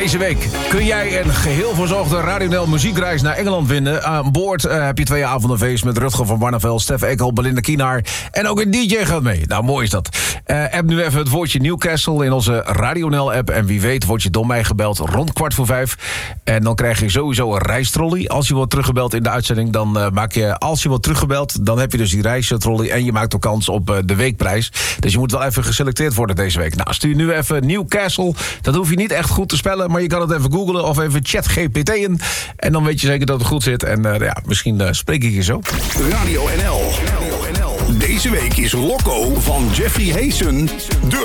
Deze week kun jij een geheel verzorgde Radio NL muziekreis naar Engeland winnen. Aan boord heb je 2 avondenfeest met Rutger van Barneveld, Stef Ekel, Belinda Kienaar en ook een DJ gaat mee. Nou, mooi is dat. App nu even het woordje Newcastle in onze Radio NL app. En wie weet wordt je door mij gebeld rond 4:15. En dan krijg je sowieso een reistrolley. Als je wordt teruggebeld in de uitzending, dan maak je... Als je wordt teruggebeld, dan heb je dus die reistrolley en je maakt ook kans op de weekprijs. Dus je moet wel even geselecteerd worden deze week. Nou, stuur nu even Newcastle. Dat hoef je niet echt goed te spellen, maar je kan het even googlen of even ChatGPT'en. En dan weet je zeker dat het goed zit. En misschien spreek ik je zo. Radio NL. Deze week is Loco van Jeffrey Heesen de